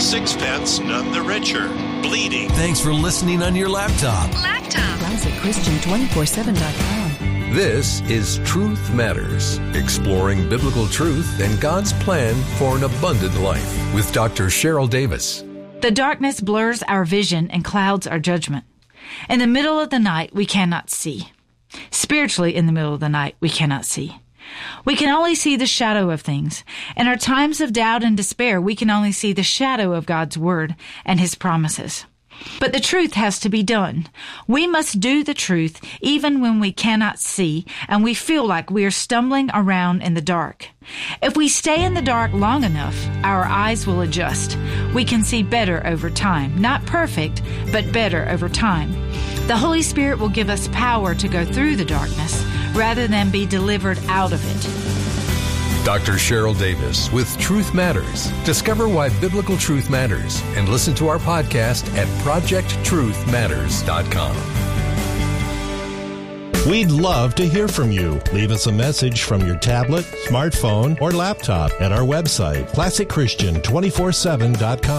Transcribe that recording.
Sixpence none the richer. Bleeding. Thanks for listening on your laptop. ClassicChristian247.com. This is Truth Matters, exploring biblical truth and God's plan for an abundant life with Dr. Cheryl Davis. The darkness blurs our vision and clouds our judgment. In the middle of the night, we cannot see. Spiritually, in the middle of the night, we cannot see. We can only see the shadow of things. In our times of doubt and despair, we can only see the shadow of God's Word and His promises. But the truth has to be done. We must do the truth even when we cannot see and we feel like we are stumbling around in the dark. If we stay in the dark long enough, our eyes will adjust. We can see better over time. Not perfect, but better over time. The Holy Spirit will give us power to go through the darkness rather than be delivered out of it. Dr. Cheryl Davis with Truth Matters. Discover why biblical truth matters and listen to our podcast at ProjectTruthMatters.com. We'd love to hear from you. Leave us a message from your tablet, smartphone, or laptop at our website, ClassicChristian247.com.